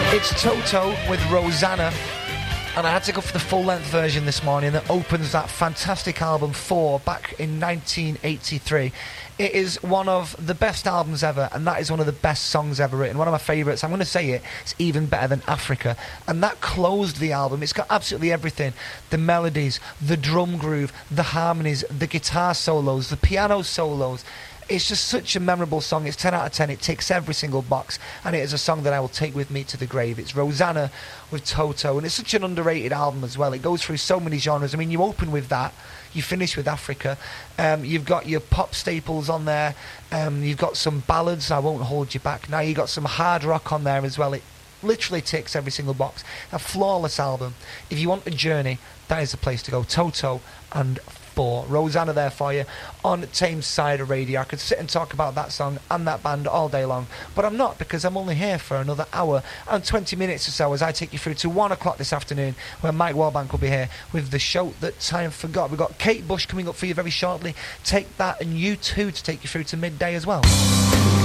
It's Toto with Rosanna, and I had to go for the full-length version this morning that opens that fantastic album 4 back in 1983. It is one of the best albums ever, and that is one of the best songs ever written. One of my favourites. I'm going to say it's even better than Africa. And that closed the album. It's got absolutely everything. The melodies, the drum groove, the harmonies, the guitar solos, the piano solos. It's just such a memorable song. It's 10 out of 10. It ticks every single box, and it is a song that I will take with me to the grave. It's Rosanna with Toto, and it's such an underrated album as well. It goes through so many genres. I mean, you open with that, you finish with Africa. You've got your pop staples on there. You've got some ballads, I Won't Hold You Back. Now you've got some hard rock on there as well. It literally ticks every single box. A flawless album. If you want a journey, that is the place to go. Toto and 4. Rosanna there for you on Thames Cider Radio. I could sit and talk about that song and that band all day long, but I'm not, because I'm only here for another hour and 20 minutes or so as I take you through to 1 o'clock this afternoon, where Mike Warbank will be here with the show that time forgot. We've got Kate Bush coming up for you very shortly. Take that and U2 to take you through to midday as well.